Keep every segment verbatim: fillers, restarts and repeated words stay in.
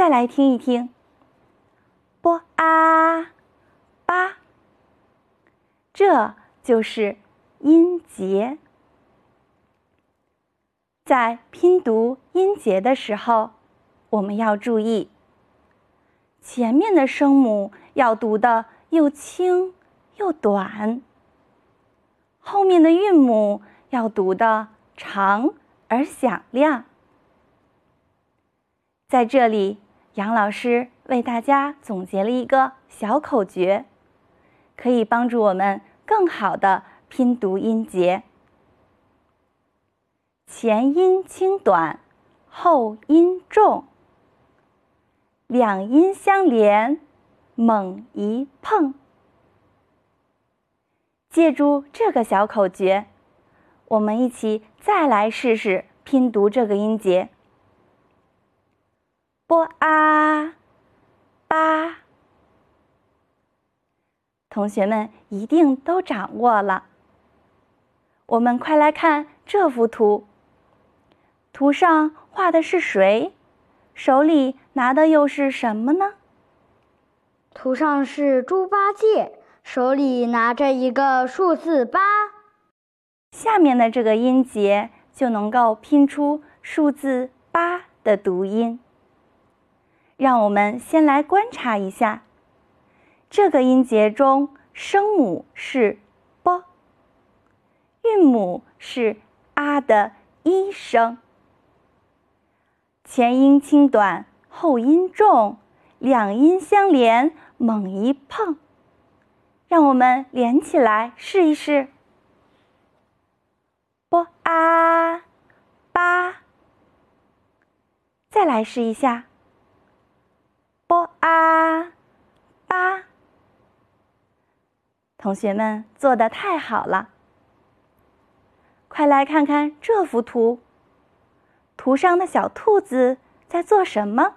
再来听一听 b a ba， 这就是音节。在拼读音节的时候，我们要注意，前面的声母要读得又轻又短，后面的韵母要读得长而响亮。在这里，杨老师为大家总结了一个小口诀，可以帮助我们更好地拼读音节。前音轻短，后音重，两音相连，猛一碰。借助这个小口诀，我们一起再来试试拼读这个音节。b a ba， 同学们一定都掌握了。我们快来看这幅图，图上画的是谁？手里拿的又是什么呢？ 图上是猪八戒，手里拿着一个数字八。 下面的这个音节就能够拼出数字八的读音。让我们先来观察一下，这个音节中声母是 b， 韵母是 a 的一声，前音轻短，后音重，两音相连，猛一碰。让我们连起来试一试。b a ba， 再来试一下。b a ba， 同学们做得太好了。快来看看这幅图，图上的小兔子在做什么？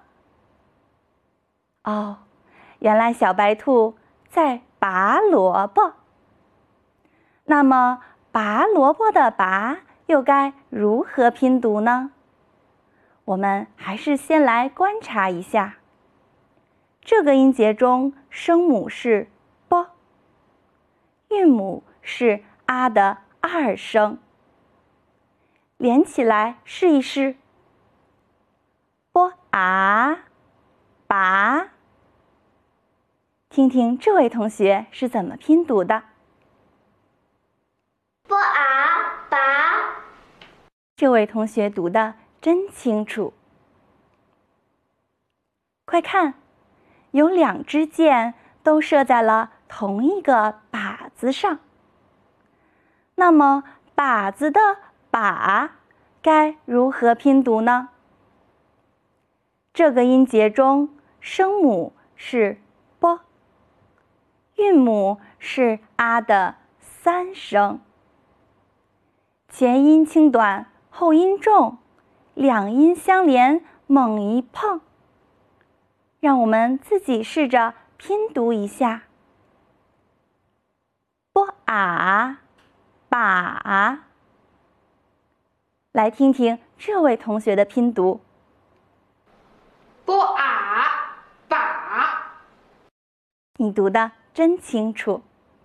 哦，原来小白兔在拔萝卜。那么拔萝卜的拔又该如何拼读呢？我们还是先来观察一下。这个音节中声母是 b， 韵母是 a 的二声，连起来试一试。b a ba， 听听这位同学是怎么拼读的。 b a ba， 这位同学读得真清楚。快看，有两支箭都射在了同一个靶子上。那么靶子的靶该如何拼读呢？这个音节中声母是 b， 韵母是 a 的三声，前音轻短，后音重，两音相连，猛一碰。让我们自己试着拼读一下。b a ba， 来听听这位同学的拼读。 b a ba， 你读得真清楚。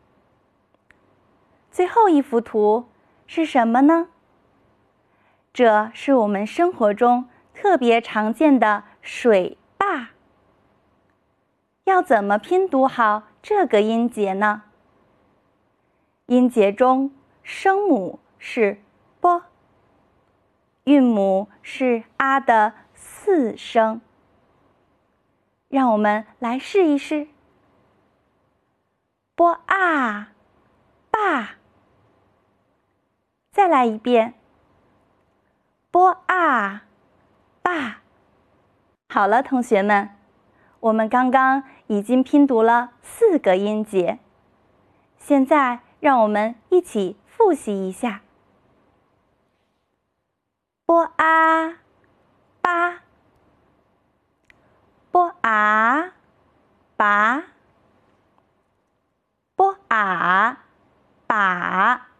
最后一幅图是什么呢？这是我们生活中特别常见的水坝。要怎么拼读好这个音节呢？音节中声母是 b， 韵母是 a 的四声。让我们来试一试。b a ba， 再来一遍。b a ba。好了，同学们，我们刚刚已经拼读了四个音节，现在让我们一起复习一下。b a ba， b a ba， b a ba。